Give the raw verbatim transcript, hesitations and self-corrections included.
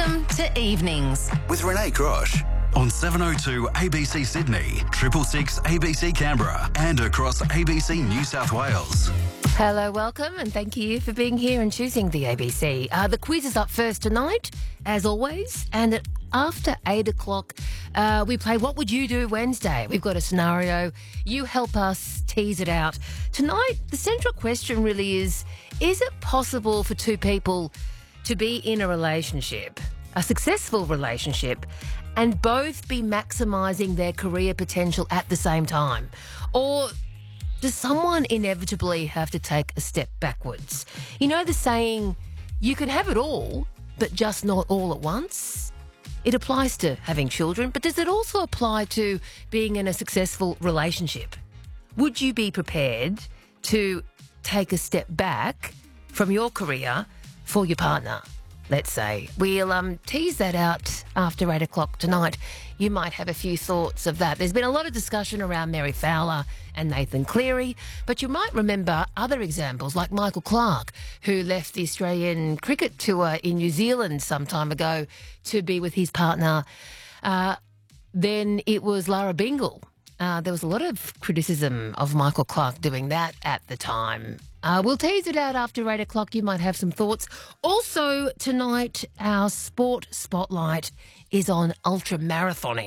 Welcome to Evenings. With Renee Grosh on seven oh two A B C Sydney, triple six A B C Canberra and across A B C New South Wales. Hello, welcome, and thank you for being here and choosing the A B C. Uh, the quiz is up first tonight, as always, and at after eight o'clock, uh, we play What Would You Do Wednesday? We've got a scenario. You help us tease it out. Tonight, the central question really is, is it possible for two people to be in a relationship, a successful relationship, and both be maximising their career potential at the same time? Or does someone inevitably have to take a step backwards? You know the saying, you can have it all, but just not all at once? It applies to having children, but does it also apply to being in a successful relationship? Would you be prepared to take a step back from your career for your partner, let's say? We'll um, tease that out after eight o'clock tonight. You might have a few thoughts of that. There's been a lot of discussion around Mary Fowler and Nathan Cleary, but you might remember other examples like Michael Clarke, who left the Australian cricket tour in New Zealand some time ago to be with his partner. Uh, then it was Lara Bingle. Uh, there was a lot of criticism of Michael Clarke doing that at the time. Uh, we'll tease it out after eight o'clock. You might have some thoughts. Also, tonight, our sport spotlight is on ultra marathoning.